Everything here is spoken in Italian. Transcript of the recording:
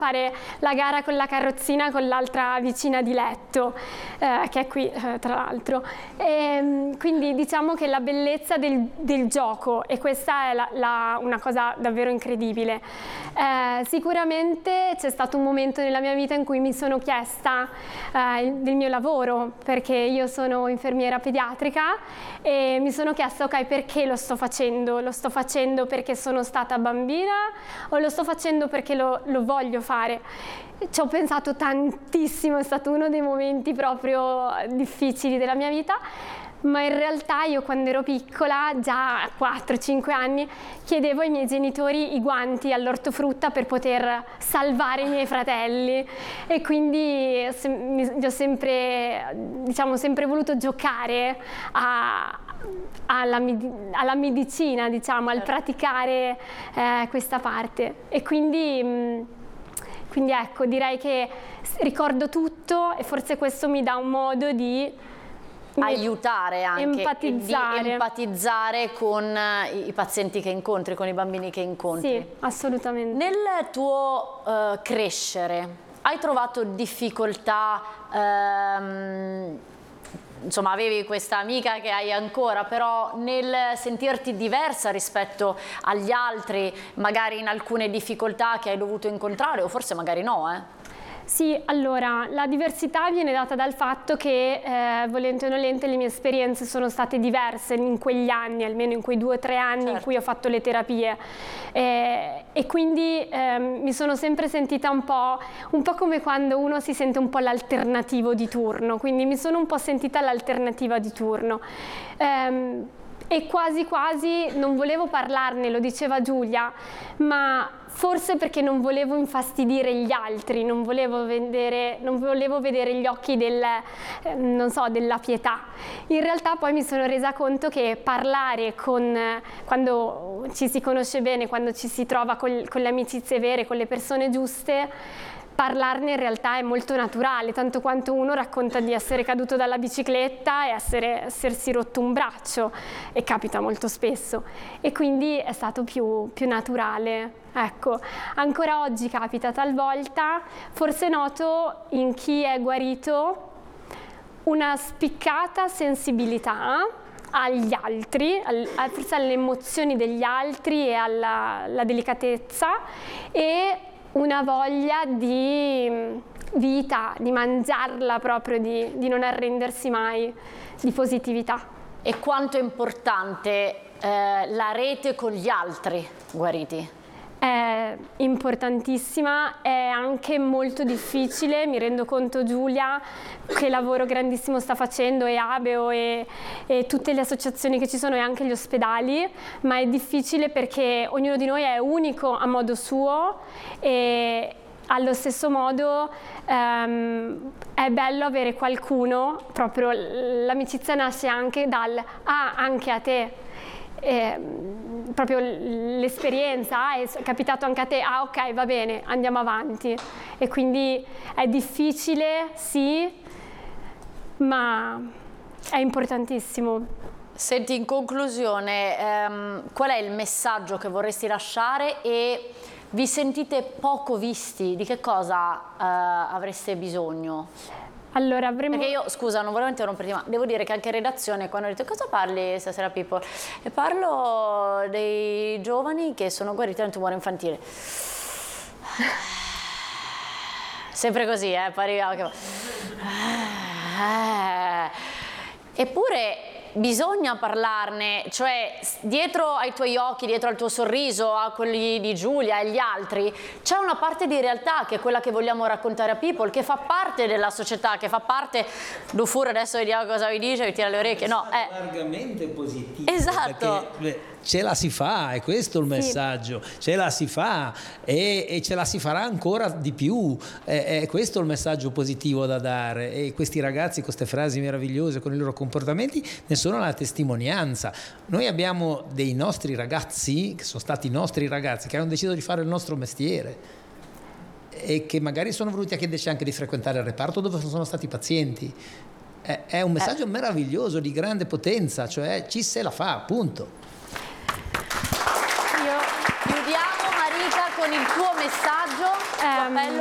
fare la gara con la carrozzina con l'altra vicina di letto, che è qui tra l'altro. Quindi diciamo che la bellezza del gioco, e questa è una cosa davvero incredibile. Sicuramente c'è stato un momento nella mia vita in cui mi sono chiesta del mio lavoro, perché io sono infermiera pediatrica, e mi sono chiesta, ok, perché lo sto facendo? Lo sto facendo perché sono stata bambina o lo sto facendo perché lo voglio fare? Ci ho pensato tantissimo, è stato uno dei momenti proprio difficili della mia vita, ma in realtà io quando ero piccola, già a 4-5 anni, chiedevo ai miei genitori i guanti all'ortofrutta per poter salvare i miei fratelli, e quindi ho sempre, diciamo, sempre voluto giocare alla medicina, diciamo, al praticare questa parte. E quindi ecco, direi che ricordo tutto, e forse questo mi dà un modo di aiutare anche, empatizzare. di empatizzare con i pazienti che incontri, con i bambini che incontri. Sì, assolutamente. Nel tuo crescere hai trovato difficoltà? Insomma, avevi questa amica che hai ancora, però nel sentirti diversa rispetto agli altri, magari in alcune difficoltà che hai dovuto incontrare, o forse magari no, Sì, allora, la diversità viene data dal fatto che, volente o nolente, le mie esperienze sono state diverse in quegli anni, almeno in quei 2 o 3 anni in cui ho fatto le terapie. E quindi mi sono sempre sentita un po' come quando uno si sente un po' l'alternativo di turno, quindi mi sono un po' sentita l'alternativa di turno. E quasi quasi non volevo parlarne, lo diceva Giulia, ma forse perché non volevo infastidire gli altri, non volevo vedere gli occhi non so, della pietà. In realtà poi mi sono resa conto che parlare quando ci si conosce bene, quando ci si trova con le amicizie vere, con le persone giuste, parlarne in realtà è molto naturale, tanto quanto uno racconta di essere caduto dalla bicicletta e essersi rotto un braccio, e capita molto spesso, e quindi è stato più naturale. Ecco, ancora oggi capita talvolta, forse noto in chi è guarito una spiccata sensibilità agli altri, forse alle emozioni degli altri e alla delicatezza, e una voglia di vita, di mangiarla proprio, di non arrendersi mai, di positività. E quanto è importante la rete con gli altri guariti? È importantissima, è anche molto difficile, mi rendo conto, Giulia, che lavoro grandissimo sta facendo, e Abeo e tutte le associazioni che ci sono, e anche gli ospedali, ma è difficile perché ognuno di noi è unico a modo suo, e allo stesso modo è bello avere qualcuno, proprio l'amicizia nasce anche dal "ah, anche a te". Proprio l'esperienza, è capitato anche a te, ah ok, va bene, andiamo avanti. E quindi è difficile, sì, ma è importantissimo. Senti, in conclusione, qual è il messaggio che vorresti lasciare, e vi sentite poco visti? Di che cosa avreste bisogno? Allora, perché io, scusa, non volevo interromperti, ma devo dire che anche in redazione, quando ho detto cosa parli stasera, People, e parlo dei giovani che sono guariti da un tumore infantile. Sempre così, poi arriviamo che... Eppure bisogna parlarne, cioè dietro ai tuoi occhi, dietro al tuo sorriso, a quelli di Giulia e gli altri, c'è una parte di realtà che è quella che vogliamo raccontare a People, che fa parte della società, che fa parte... Dufour, adesso vediamo cosa vi dice, vi tira le orecchie, no, è largamente positivo. Esatto. Perché ce la si fa, è questo il messaggio, ce la si fa, e ce la si farà ancora di più, è questo il messaggio positivo da dare, e questi ragazzi con queste frasi meravigliose, con i loro comportamenti, ne sono la testimonianza. Noi abbiamo dei nostri ragazzi, che sono stati i nostri ragazzi, che hanno deciso di fare il nostro mestiere, e che magari sono venuti a chiederci anche di frequentare il reparto dove sono stati pazienti. È un messaggio meraviglioso, di grande potenza, cioè ci se la fa, punto. Chiudiamo, Marica, con il tuo messaggio. Appello